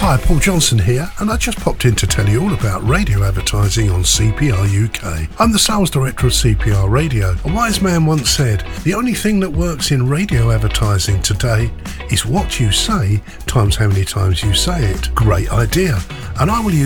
Hi, Paul Johnson here, and I just popped in to tell you all about radio advertising on CPR UK. I'm the sales director of CPR Radio. A wise man once said, the only thing that works in radio advertising today is what you say times how many times you say it. Great idea. And I will use